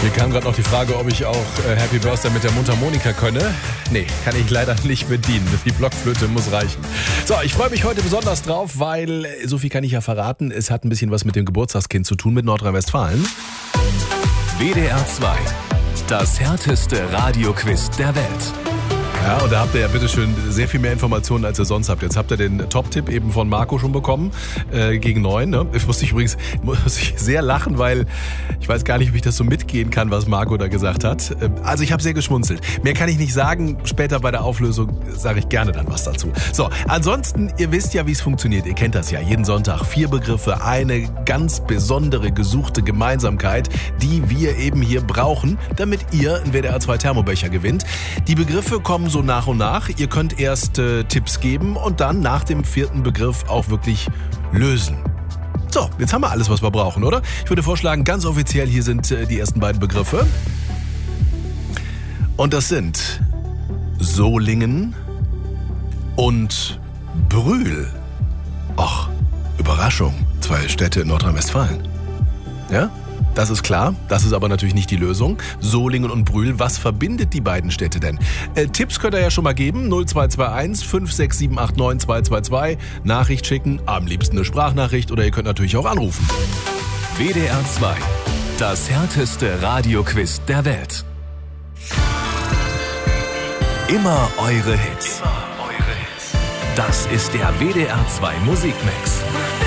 Mir kam gerade noch die Frage, ob ich auch Happy Birthday mit der Mundharmonika könne. Nee, kann ich leider nicht bedienen. Die Blockflöte muss reichen. So, ich freue mich heute besonders drauf, weil, so viel kann ich ja verraten, es hat ein bisschen was mit dem Geburtstagskind zu tun, mit Nordrhein-Westfalen. WDR 2. Das härteste Radioquiz der Welt. Ja, und da habt ihr ja bitteschön sehr viel mehr Informationen, als ihr sonst habt. Jetzt habt ihr den Top-Tipp eben von Marco schon bekommen, gegen 9. Ne? Ich musste sehr lachen, weil ich weiß gar nicht, ob ich das so mitgehen kann, was Marco da gesagt hat. Also ich habe sehr geschmunzelt. Mehr kann ich nicht sagen. Später bei der Auflösung sage ich gerne dann was dazu. So, ansonsten, ihr wisst ja, wie es funktioniert. Ihr kennt das ja. Jeden Sonntag 4 Begriffe, eine ganz besondere gesuchte Gemeinsamkeit, die wir eben hier brauchen, damit ihr einen WDR 2 Thermobecher gewinnt. Die Begriffe kommen so nach und nach. Ihr könnt erst Tipps geben und dann nach dem 4. Begriff auch wirklich lösen. So, jetzt haben wir alles, was wir brauchen, oder? Ich würde vorschlagen, ganz offiziell, hier sind die ersten beiden Begriffe. Und das sind Solingen und Brühl. Och, Überraschung. 2 Städte in Nordrhein-Westfalen. Ja? Das ist klar, das ist aber natürlich nicht die Lösung. Solingen und Brühl, was verbindet die beiden Städte denn? Tipps könnt ihr ja schon mal geben, 0221 56789 222. Nachricht schicken, am liebsten eine Sprachnachricht oder ihr könnt natürlich auch anrufen. WDR 2. Das härteste Radioquiz der Welt. Immer eure Hits. Das ist der WDR 2 Musikmix.